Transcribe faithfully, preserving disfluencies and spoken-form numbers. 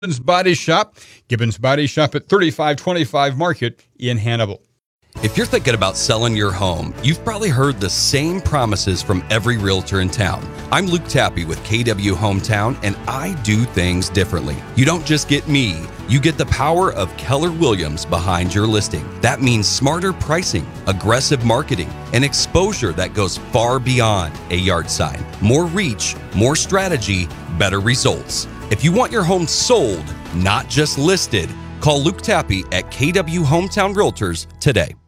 Gibbons Body Shop. Gibbons Body Shop at thirty-five twenty-five Market in Hannibal. If you're thinking about selling your home, you've probably heard the same promises from every realtor in town. I'm Luke Tappy with K W Hometown, and I do things differently. You don't just get me, you get the power of Keller Williams behind your listing. That means smarter pricing, aggressive marketing, and exposure that goes far beyond a yard sign. More reach, more strategy, better results. If you want your home sold, not just listed, call Luke Tappy at K W Hometown Realtors today.